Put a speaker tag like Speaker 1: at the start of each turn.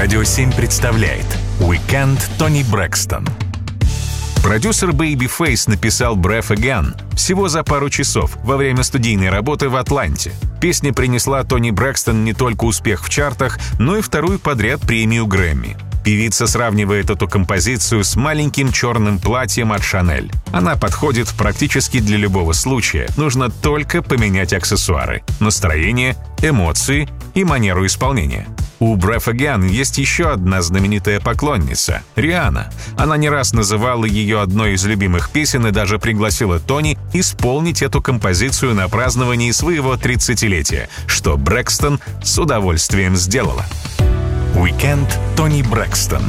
Speaker 1: Радио 7 представляет «Уикенд Тони Брэкстон». Продюсер Babyface написал «Breath Again» всего за пару часов во время студийной работы в Атланте. Песня принесла Тони Брэкстон не только успех в чартах, но и вторую подряд премию Грэмми. Певица сравнивает эту композицию с маленьким черным платьем от Chanel. Она подходит практически для любого случая. Нужно только поменять аксессуары, настроение, эмоции и манеру исполнения. У Breath Again есть еще одна знаменитая поклонница — Риhanna. Она не раз называла ее одной из любимых песен и даже пригласила Тони исполнить эту композицию на праздновании своего 30-летия, что Брэкстон с удовольствием сделала. «Уикенд Тони Брэкстон».